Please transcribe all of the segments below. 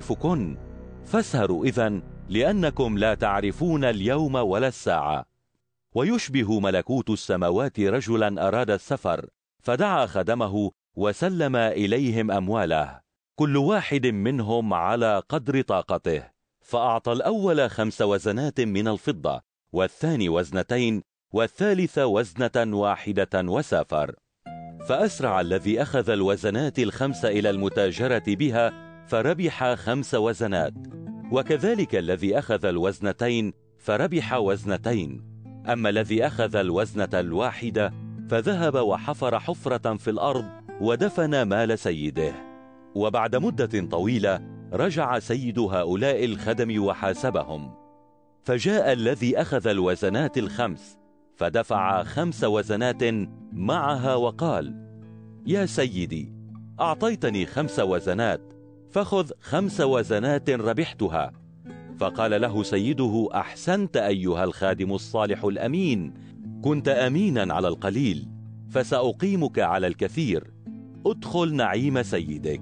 أعرفكن، فاسهروا إذن، لأنكم لا تعرفون اليوم ولا الساعة. ويشبه ملكوت السماوات رجلا أراد السفر، فدعا خدمه وسلم إليهم أمواله، كل واحد منهم على قدر طاقته. فأعطى الأول 5 وزنات من الفضة، والثاني 2 والثالث 1 وسافر. فأسرع الذي أخذ الوزنات 5 إلى المتاجرة بها، فربح 5 وزنات، وكذلك الذي أخذ 2 فربح 2. أما الذي أخذ 1 فذهب وحفر حفرة في الأرض ودفن مال سيده. وبعد مدة طويلة رجع سيد هؤلاء الخدم وحاسبهم، فجاء الذي أخذ 5 فدفع 5 وزنات معها وقال: يا سيدي، أعطيتني 5 وزنات، فخذ 5 وزنات ربحتها. فقال له سيده: أحسنت أيها الخادم الصالح الأمين، كنت أمينا على القليل، فسأقيمك على الكثير، ادخل نعيم سيدك.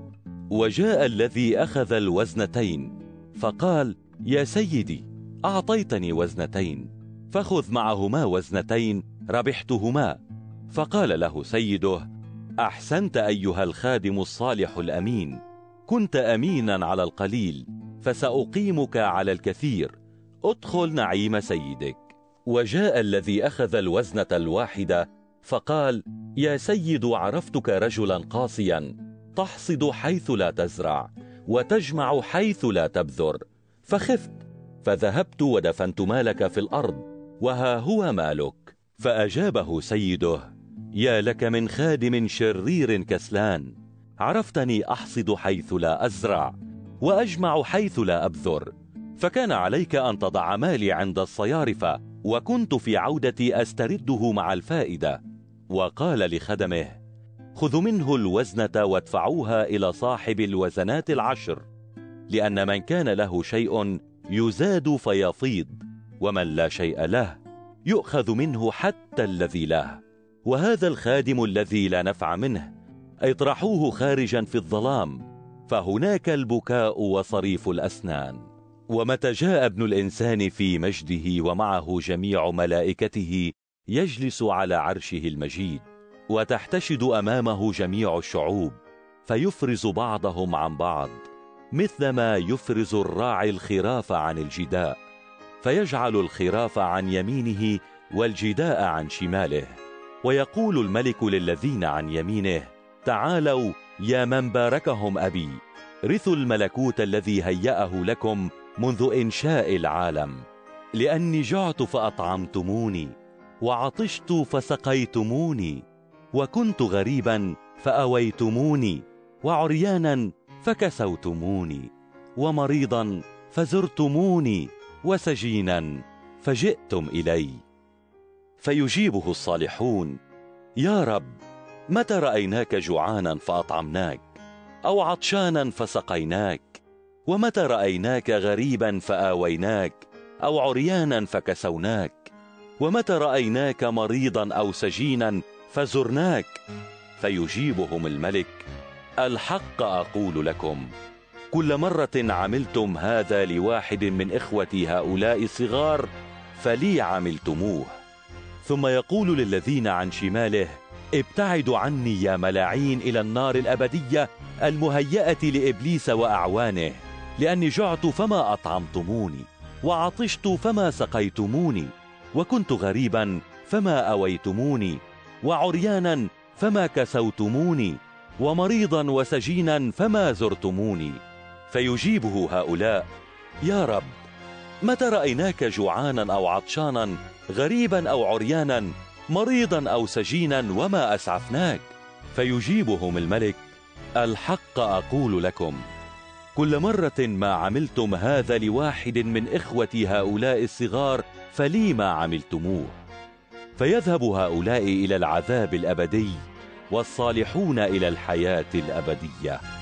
وجاء الذي أخذ 2 فقال: يا سيدي، أعطيتني 2، فخذ معهما 2 ربحتهما. فقال له سيده: أحسنت أيها الخادم الصالح الأمين، كنت أمينا على القليل، فسأقيمك على الكثير، ادخل نعيم سيدك. وجاء الذي أخذ 1 فقال: يا سيد، عرفتك رجلا قاسيا، تحصد حيث لا تزرع، وتجمع حيث لا تبذر، فخفت، فذهبت ودفنت مالك في الأرض، وها هو مالك. فأجابه سيده: يا لك من خادم شرير كسلان، عرفتني أحصد حيث لا أزرع، وأجمع حيث لا أبذر، فكان عليك أن تضع مالي عند الصيارفة، وكنت في عودتي أسترده مع الفائدة. وقال لخدمه: خذوا منه 1 وادفعوها إلى صاحب 10، لأن من كان له شيء يزاد فيفيض، ومن لا شيء له يؤخذ منه حتى الذي له. وهذا الخادم الذي لا نفع منه اطرحوه خارجا في الظلام، فهناك البكاء وصريف الأسنان. ومتى جاء ابن الإنسان في مجده ومعه جميع ملائكته، يجلس على عرشه المجيد، وتحتشد أمامه جميع الشعوب، فيفرز بعضهم عن بعض، مثلما يفرز الراعي الخراف عن الجداء، فيجعل الخراف عن يمينه والجداء عن شماله. ويقول الملك للذين عن يمينه: تعالوا يا من باركهم أبي، رثوا الملكوت الذي هيأه لكم منذ إنشاء العالم. لأني جعت فأطعمتموني، وعطشت فسقيتموني، وكنت غريبا فأويتموني، وعريانا فكسوتموني، ومريضا فزرتموني، وسجينا فجئتم إلي. فيجيبه الصالحون: يا رب، متى رأيناك جوعانا فأطعمناك، أو عطشانا فسقيناك؟ ومتى رأيناك غريبا فآويناك، أو عريانا فكسوناك؟ ومتى رأيناك مريضا أو سجينا فزرناك؟ فيجيبهم الملك: الحق أقول لكم، كل مرة عملتم هذا لواحد من إخوتي هؤلاء الصغار فلي عملتموه. ثم يقول للذين عن شماله: ابتعدوا عني يا ملاعين إلى النار الأبدية المهيئة لإبليس وأعوانه، لأني جعت فما أطعمتموني، وعطشت فما سقيتموني، وكنت غريبا فما أويتموني، وعريانا فما كسوتموني، ومريضا وسجينا فما زرتموني. فيجيبه هؤلاء: يا رب، متى رأيناك جوعانا أو عطشانا، غريبا أو عريانا، مريضا أو سجينا، وما أسعفناك؟ فيجيبهم الملك: الحق أقول لكم، كل مرة ما عملتم هذا لواحد من إخوتي هؤلاء الصغار فلي ما عملتموه. فيذهب هؤلاء إلى العذاب الأبدي، والصالحون إلى الحياة الأبدية.